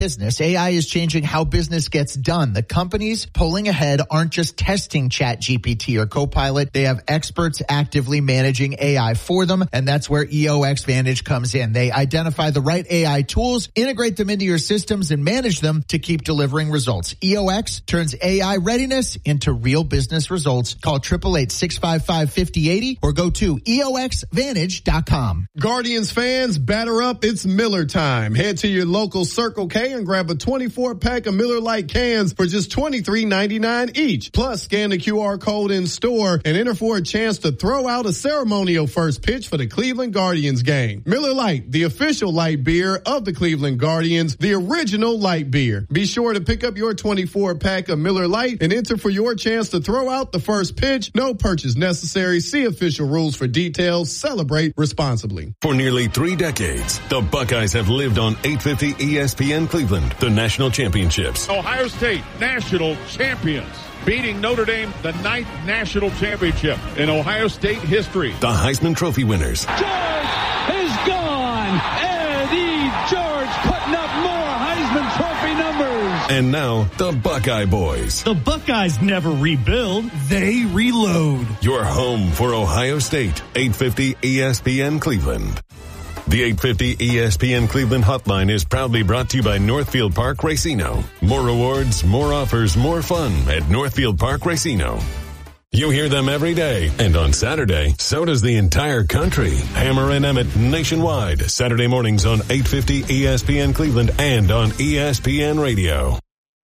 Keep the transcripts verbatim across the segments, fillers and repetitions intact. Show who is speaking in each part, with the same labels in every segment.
Speaker 1: business. A I is changing how business gets done. The companies pulling ahead aren't just testing ChatGPT or Copilot. They have experts actively managing A I for them, and that's where E O X Vantage comes in. They identify the right A I tools, integrate them into your systems, and manage them to keep delivering results. E O X turns A I readiness into real business results. Call eight eight eight, six five five, five oh eight oh or go to E O X Vantage dot com.
Speaker 2: Guardians fans, batter up. It's Miller time. Head to your local Circle K and grab a twenty-four pack of Miller Lite cans for just twenty-three ninety-nine each. Plus, scan the Q R code in store and enter for a chance to throw out a ceremonial first pitch for the Cleveland Guardians game. Miller Lite, the official light beer of the Cleveland Guardians, the original light beer. Be sure to pick up your twenty-four pack of Miller Lite and enter for your chance to throw out the first pitch. No purchase necessary. See official rules for details. Celebrate responsibly.
Speaker 3: For nearly three decades, the Buckeyes have lived on eight fifty E S P N Cleveland, the national championships.
Speaker 4: Ohio State, national champions, beating Notre Dame, the ninth national championship in Ohio State history.
Speaker 3: The Heisman Trophy winners.
Speaker 5: George is gone. Eddie George putting up more Heisman Trophy numbers.
Speaker 3: And now, the Buckeye Boys.
Speaker 6: The Buckeyes never rebuild, they reload.
Speaker 3: Your home for Ohio State, eight fifty E S P N Cleveland. The eight fifty E S P N Cleveland hotline is proudly brought to you by Northfield Park Racino. More rewards, more offers, more fun at Northfield Park Racino. You hear them every day, and on Saturday, so does the entire country. Hammer and Emmett nationwide, Saturday mornings on eight fifty E S P N Cleveland and on E S P N Radio.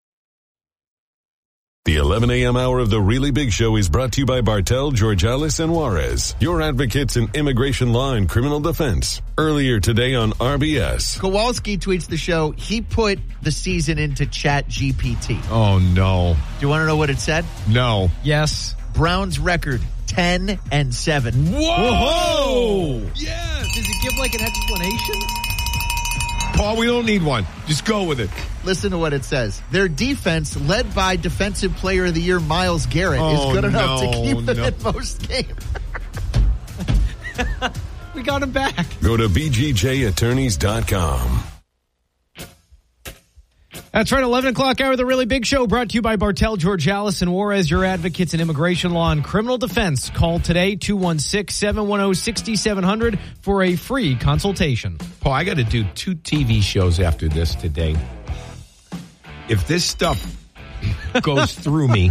Speaker 3: The eleven a.m. hour of the Really Big Show is brought to you by Bartel, Georgialis, and Juarez, your advocates in immigration law and criminal defense. Earlier today on R B S.
Speaker 1: Kowalski tweets the show. He put the season into ChatGPT.
Speaker 2: Oh, no.
Speaker 1: Do you want to know what it said?
Speaker 2: No.
Speaker 6: Yes.
Speaker 1: Browns record, ten and seven.
Speaker 6: Whoa! Whoa!
Speaker 2: Yes.
Speaker 6: Does it give like an explanation?
Speaker 2: Paul, we don't need one. Just go with it.
Speaker 1: Listen to what it says. Their defense, led by Defensive Player of the Year Myles Garrett,
Speaker 2: oh,
Speaker 1: is good enough
Speaker 2: no,
Speaker 1: to keep them
Speaker 2: no.
Speaker 1: in most games.
Speaker 6: We got him back.
Speaker 3: Go to B G J attorneys dot com.
Speaker 6: That's right, eleven o'clock hour of the Really Big Show, brought to you by Bartel, Georgialis, and Juarez, your advocates in immigration law and criminal defense. Call today, two one six, seven one zero, six seven zero zero for a free consultation.
Speaker 7: Paul, I got to do two T V shows after this today. If this stuff goes through me.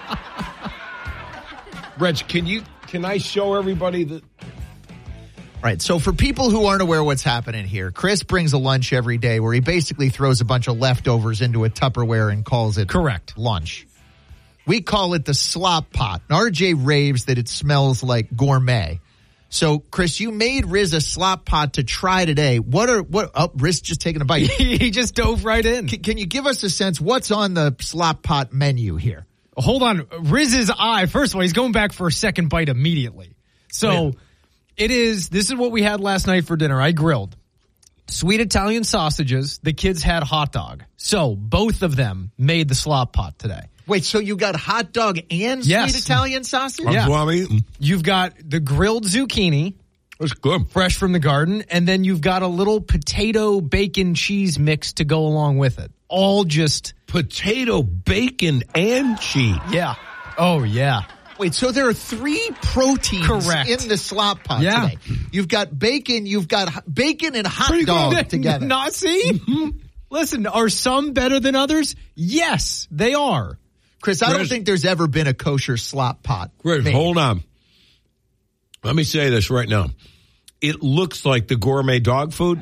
Speaker 7: Reg, can you, can I show everybody the...
Speaker 1: Right. So for people who aren't aware what's happening here, Chris brings a lunch every day where he basically throws a bunch of leftovers into a Tupperware and calls it
Speaker 6: correct
Speaker 1: lunch. We call it the slop pot. R J raves that it smells like gourmet. So, Chris, you made Riz a slop pot to try today. What are what? Oh, Riz just taking a bite.
Speaker 6: He just dove right in.
Speaker 1: Can, can you give us a sense what's on the slop pot menu here?
Speaker 6: Hold on, Riz's eye. First of all, he's going back for a second bite immediately. So. Oh, yeah. It is, this is what we had last night for dinner. I grilled sweet Italian sausages. The kids had hot dog. So both of them made the slop pot today.
Speaker 1: Wait, so you got hot dog and
Speaker 6: yes.
Speaker 1: sweet Italian sausage?
Speaker 6: Yeah.
Speaker 2: What I'm eating.
Speaker 6: You've got the grilled zucchini.
Speaker 2: That's good.
Speaker 6: Fresh from the garden. And then you've got a little potato bacon cheese mix to go along with it. All just.
Speaker 7: Potato, bacon, and cheese.
Speaker 6: Yeah. Oh, yeah.
Speaker 1: Wait, so there are three proteins
Speaker 6: Correct.
Speaker 1: in the slop pot
Speaker 6: yeah.
Speaker 1: today. You've got bacon, you've got bacon and hot
Speaker 6: Pretty
Speaker 1: dog
Speaker 6: good.
Speaker 1: together.
Speaker 6: Not see? Listen, are some better than others? Yes, they are.
Speaker 1: Chris, I
Speaker 7: Chris,
Speaker 1: don't think there's ever been a kosher slop pot.
Speaker 7: Chris,
Speaker 1: made.
Speaker 7: hold on. Let me say this right now. It looks like the gourmet dog food.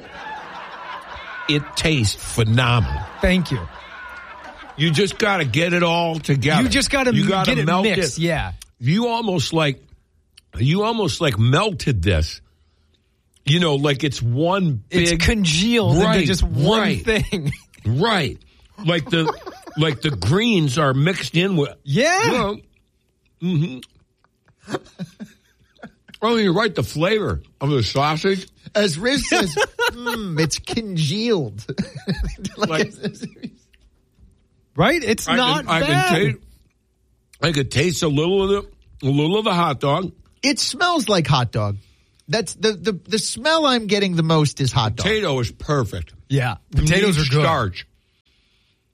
Speaker 7: It tastes phenomenal.
Speaker 6: Thank you.
Speaker 7: You just got to get it all together.
Speaker 6: You just got to get it
Speaker 7: melt
Speaker 6: mixed,
Speaker 7: it.
Speaker 6: yeah.
Speaker 7: You almost like, you almost like melted this. You know, like it's one big.
Speaker 6: It's congealed
Speaker 7: right,
Speaker 6: into just one
Speaker 7: right,
Speaker 6: thing.
Speaker 7: Right. Like the, like the greens are mixed in with.
Speaker 6: Yeah.
Speaker 7: You know, mm-hmm. Oh, you're right. The flavor of the sausage.
Speaker 1: As Riz says, mm, it's congealed. like,
Speaker 7: Like,
Speaker 6: right? It's
Speaker 7: I
Speaker 6: not
Speaker 7: can, I
Speaker 6: bad.
Speaker 7: can taste, I could taste a little of the, a little of the hot dog.
Speaker 1: It smells like hot dog. That's the, the, the smell I'm getting the most is hot dog.
Speaker 7: Potato is perfect.
Speaker 6: Yeah. Potatoes
Speaker 7: Needs
Speaker 6: are good.
Speaker 7: Starch.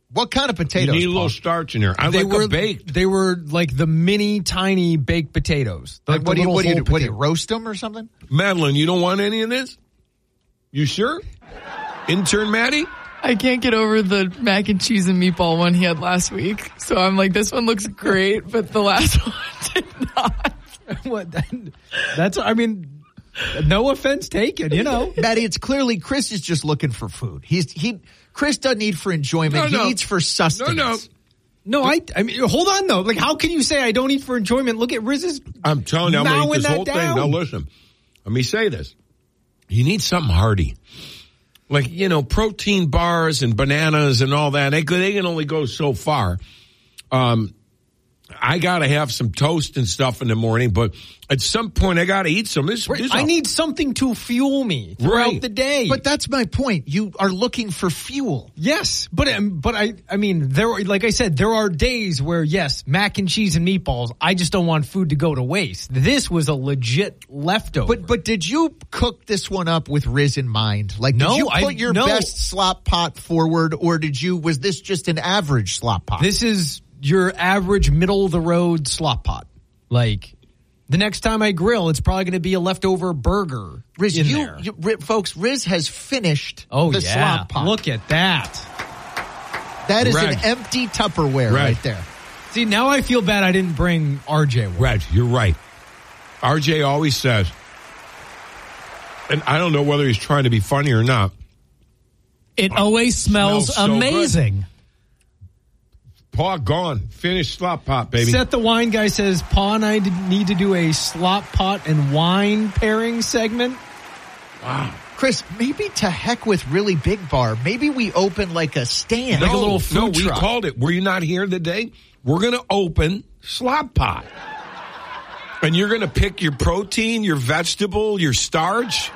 Speaker 1: What kind of potatoes?
Speaker 7: You need a
Speaker 1: Paul?
Speaker 7: little starch in there. I
Speaker 6: They
Speaker 7: like
Speaker 6: were
Speaker 7: a baked.
Speaker 6: They were like the mini tiny baked potatoes.
Speaker 1: Like,
Speaker 6: Like
Speaker 1: what,
Speaker 6: the
Speaker 1: do you,
Speaker 6: little
Speaker 1: what, do you,
Speaker 6: whole
Speaker 1: what do you
Speaker 6: potato.
Speaker 1: roast them or something?
Speaker 7: Madeline, you don't want any of this? You sure? Intern Maddie?
Speaker 8: I can't get over the mac and cheese and meatball one he had last week. So I'm like, this one looks great, but the last one did not.
Speaker 6: What? That's. I mean, no offense taken. You know,
Speaker 1: Maddie, it's clearly Chris is just looking for food. He's he. Chris doesn't eat for enjoyment.
Speaker 7: No, no.
Speaker 1: He eats for sustenance.
Speaker 7: No, no.
Speaker 6: no. I. I mean, hold on though. Like, how can you say I don't eat for enjoyment? Look at Riz's.
Speaker 7: I'm telling you, I'm going to
Speaker 6: Mowing
Speaker 7: eat this
Speaker 6: that
Speaker 7: whole thing.
Speaker 6: down.
Speaker 7: Now listen, let me say this. You need something hearty. Like, you know, protein bars and bananas and all that. They, they can only go so far. Um, I got to have some toast and stuff in the morning, but at some point I got to eat some. This, this
Speaker 6: I need something to fuel me throughout
Speaker 7: Right.
Speaker 6: the day.
Speaker 1: But that's my point. You are looking for fuel.
Speaker 6: yes, but um, but I I mean there like I said there are days where yes mac and cheese and meatballs. I just don't want food to go to waste. This was a legit leftover.
Speaker 1: But but did you cook this one up with Riz in mind? Like,
Speaker 6: No,
Speaker 1: did you
Speaker 6: I-
Speaker 1: put your
Speaker 6: no.
Speaker 1: best slop pot forward, or did you? Was this just an average slop pot?
Speaker 6: this is your average middle of the road slop pot. Like the next time I grill, it's probably going to be a leftover burger
Speaker 1: Riz,
Speaker 6: in
Speaker 1: you,
Speaker 6: there.
Speaker 1: you Ri- folks, Riz has finished
Speaker 6: oh
Speaker 1: the
Speaker 6: yeah,
Speaker 1: slop pot.
Speaker 6: look at that.
Speaker 1: that is
Speaker 7: Reg.
Speaker 1: an empty Tupperware
Speaker 7: Reg.
Speaker 1: right there.
Speaker 6: See, now I feel bad I didn't bring R J one.
Speaker 7: Reg, you're right. R J always says, and I don't know whether he's trying to be funny or not.
Speaker 9: It always smells,
Speaker 7: Smells so
Speaker 9: amazing.
Speaker 7: Paw gone. Finished slop pot, baby.
Speaker 6: Seth the wine guy says, Pa and I did- need to do a slop pot and wine pairing segment.
Speaker 1: Chris, maybe to heck with Really Big Bar. Maybe we open like a stand.
Speaker 6: Like a little food
Speaker 7: no, we
Speaker 6: truck.
Speaker 7: called it. Were you not here today? We're going to open slop pot. And you're going to pick your protein, your vegetable, your starch.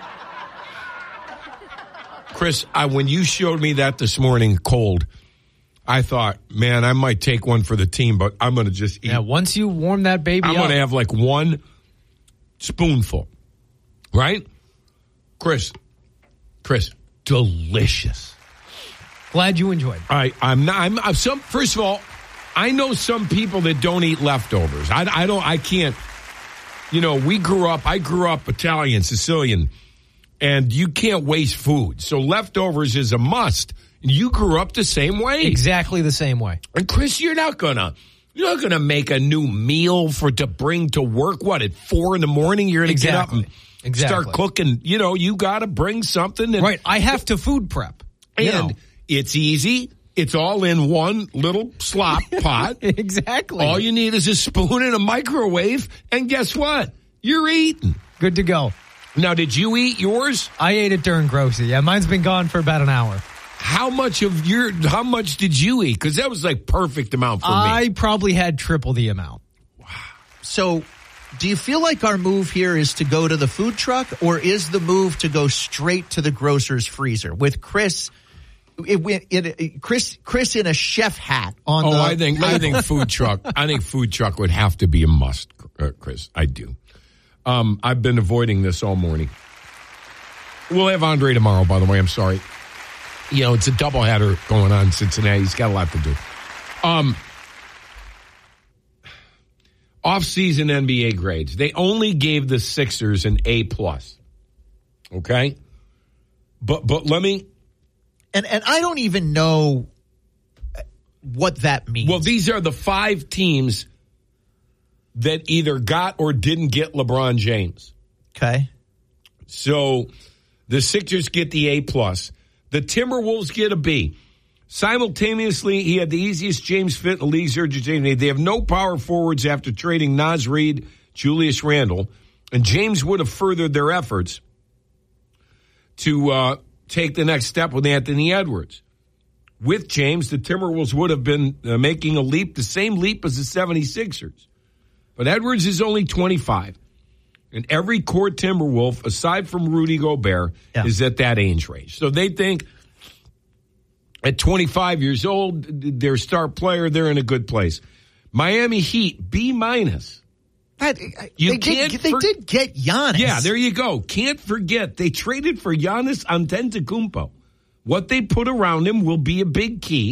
Speaker 7: Chris, I, when you showed me that this morning cold, I thought, man, I might take one for the team, but I'm going to just eat.
Speaker 6: Yeah, once you warm that baby
Speaker 7: I'm
Speaker 6: up.
Speaker 7: going to have like one spoonful. Right? Chris, Chris, delicious.
Speaker 6: Glad you enjoyed.
Speaker 7: I, I'm not. I'm, I'm some. First of all, I know some people that don't eat leftovers. I, I don't. I can't. You know, we grew up. I grew up Italian, Sicilian, and you can't waste food. So leftovers is a must. You grew up the same way,
Speaker 6: Exactly the same way.
Speaker 7: and Chris, you're not gonna. You're not gonna make a new meal for to bring to work. What at four in the morning? You're gonna
Speaker 6: Exactly.
Speaker 7: get up and
Speaker 6: Exactly.
Speaker 7: start cooking. You know, you got to bring something. And,
Speaker 6: Right. I have to food prep.
Speaker 7: and
Speaker 6: You know.
Speaker 7: it's easy. It's all in one little slop pot.
Speaker 6: Exactly.
Speaker 7: All you need is a spoon and a microwave, and guess what? You're eating.
Speaker 6: Good to go.
Speaker 7: Now, did you eat yours?
Speaker 6: I ate it during Grossy. Yeah, mine's been gone for about an hour.
Speaker 7: How much of your? How much did you eat? Because that was like perfect amount for
Speaker 6: I
Speaker 7: me.
Speaker 6: probably had triple the amount.
Speaker 1: So, do you feel like our move here is to go to the food truck, or is the move to go straight to the grocer's freezer with Chris? It, it, it, Chris, Chris in a chef hat on
Speaker 7: Oh,
Speaker 1: the.
Speaker 7: I think I think food truck. I think food truck would have to be a must, uh, Chris. I do. Um, I've been avoiding this all morning. We'll have Andre tomorrow. By the way, I'm sorry. You know, it's a doubleheader going on in Cincinnati. He's got a lot to do. Um, off-season N B A grades. They only gave the Sixers an A plus. Okay, but but let me.
Speaker 1: and and I don't even know what that means.
Speaker 7: Well, these are the five teams that either got or didn't get LeBron James.
Speaker 1: Okay.
Speaker 7: So the Sixers get the A plus. The Timberwolves get a B. Simultaneously, he had the easiest James fit in the league's urgency. They have no power forwards after trading Naz Reid, Julius Randle, and James would have furthered their efforts to uh, take the next step with Anthony Edwards. With James, the Timberwolves would have been uh, making a leap, the same leap as the seventy-sixers. But Edwards is only twenty-five. And every core Timberwolf, aside from Rudy Gobert,
Speaker 1: Yeah.
Speaker 7: is at that age range. So they think at twenty-five years old, their star player, they're in a good place. Miami Heat, B minus.
Speaker 1: That,
Speaker 7: You
Speaker 1: they
Speaker 7: can't
Speaker 1: did, they
Speaker 7: for-
Speaker 1: did get Giannis.
Speaker 7: Yeah, there you go. Can't forget, they traded for Giannis Antetokounmpo. What they put around him will be a big key.